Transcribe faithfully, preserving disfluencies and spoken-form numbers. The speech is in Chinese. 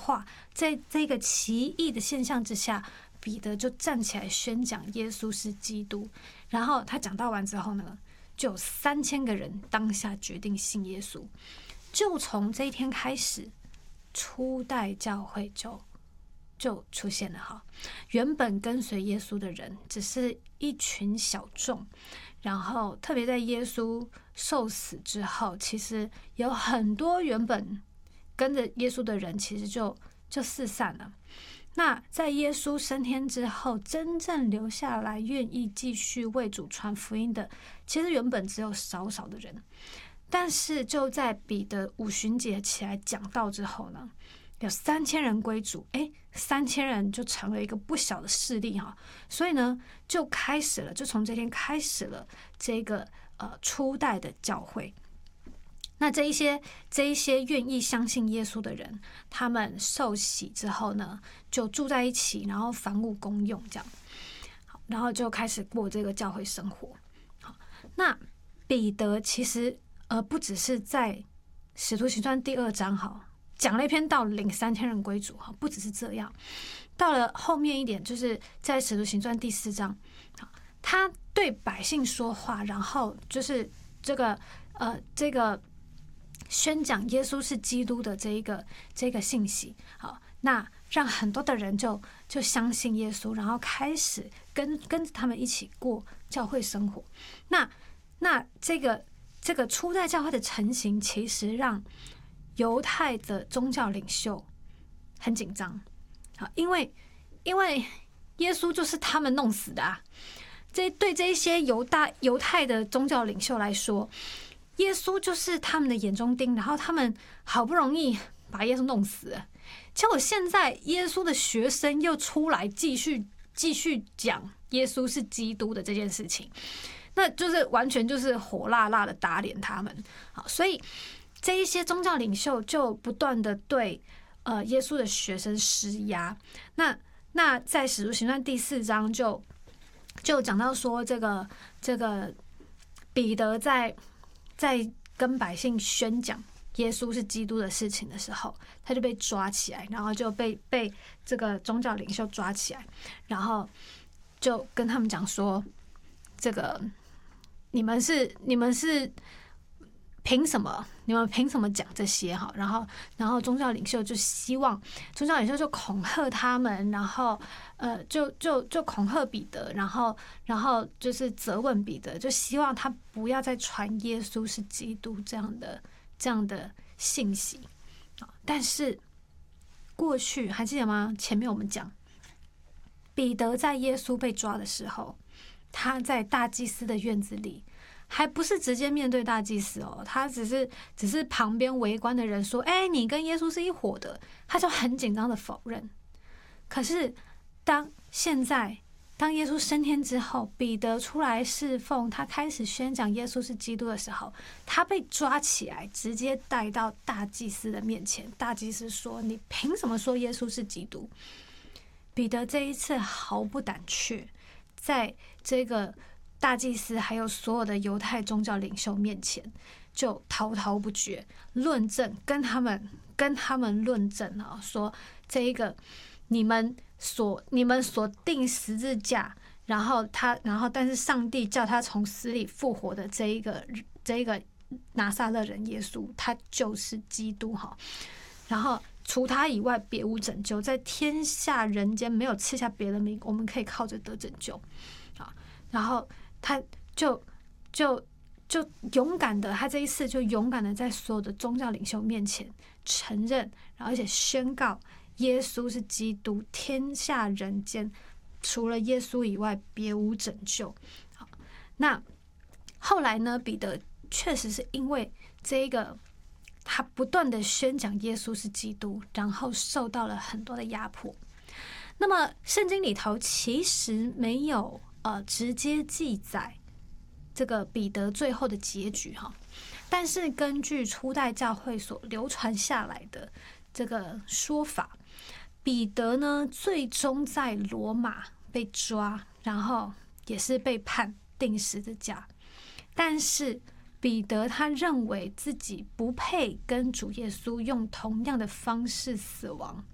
话，在这个奇异的现象之下，彼得就站起来宣讲耶稣是基督。然后他讲到完之后呢，就有三千个人当下决定信耶稣。就从这一天开始，初代教会就就出现了哈。原本跟随耶稣的人只是一群小众，然后特别在耶稣受死之后，其实有很多原本跟着耶稣的人，其实就就四散了。那在耶稣升天之后，真正留下来愿意继续为主传福音的，其实原本只有少少的人。但是就在彼得五旬节起来讲道之后呢，有三千人归主，哎，三千人就成了一个不小的势力哈。所以呢，就开始了，就从这天开始了这个呃初代的教会。那这一些这一些愿意相信耶稣的人，他们受洗之后呢，就住在一起，然后房屋公用这样，好，然后就开始过这个教会生活。好，那彼得其实呃不只是在使徒行传第二章哈讲了一篇道领三千人归主哈，不只是这样，到了后面一点，就是在使徒行传第四章，他对百姓说话，然后就是这个呃这个。宣讲耶稣是基督的这一个这个信息，好，那让很多的人就就相信耶稣，然后开始跟跟着他们一起过教会生活。那那这个这个初代教会的成型，其实让犹太的宗教领袖很紧张，好，因为因为耶稣就是他们弄死的啊。这对这一些犹大犹太的宗教领袖来说，耶稣就是他们的眼中钉，然后他们好不容易把耶稣弄死了，结果现在耶稣的学生又出来继续继续讲耶稣是基督的这件事情，那就是完全就是火辣辣的打脸他们。好，所以这一些宗教领袖就不断的对呃耶稣的学生施压。那那在使徒行传第四章就就讲到说，这个这个彼得在在跟百姓宣讲耶稣是基督的事情的时候，他就被抓起来，然后就被被这个宗教领袖抓起来，然后就跟他们讲说，这个你们是你们是凭什么？你们凭什么讲这些？哈，然后然后宗教领袖就希望宗教领袖就恐吓他们，然后呃就就就恐吓彼得，然后然后就是责问彼得，就希望他不要再传耶稣是基督这样的这样的信息。但是过去还记得吗？前面我们讲彼得在耶稣被抓的时候，他在大祭司的院子里。还不是直接面对大祭司哦，他只是只是旁边围观的人说：“哎，你跟耶稣是一伙的。”他就很紧张的否认。可是当现在当耶稣升天之后，彼得出来侍奉，他开始宣讲耶稣是基督的时候，他被抓起来，直接带到大祭司的面前。大祭司说：“你凭什么说耶稣是基督？”彼得这一次毫不胆怯，在这个大祭司还有所有的犹太宗教领袖面前，就滔滔不绝论证，跟他们跟他们论证啊，说这一个你们所你们所定十字架，然后他然后但是上帝叫他从死里复活的这一个这一个拿撒勒人耶稣，他就是基督哈。然后除他以外别无拯救，在天下人间没有赐下别的名，我们可以靠着得拯救啊。然后他就就就勇敢的，他这一次就勇敢的在所有的宗教领袖面前承认，然后而且宣告耶稣是基督，天下人间除了耶稣以外别无拯救。好，那后来呢，彼得确实是因为这个他不断的宣讲耶稣是基督，然后受到了很多的压迫。那么圣经里头其实没有呃直接记载这个彼得最后的结局哈，但是根据初代教会所流传下来的这个说法，彼得呢最终在罗马被抓，然后也是被判钉十字架。但是彼得他认为自己不配跟主耶稣用同样的方式死亡，